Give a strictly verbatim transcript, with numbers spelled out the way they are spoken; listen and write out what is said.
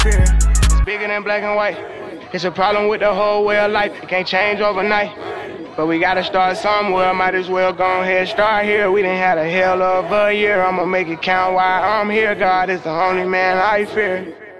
fear. It's bigger than black and white. It's a problem with the whole way of life. It can't change overnight. But we gotta start somewhere. Might as well go ahead, start here. We done had a hell of a year. I'ma make it count while I'm here. God is the only man I fear.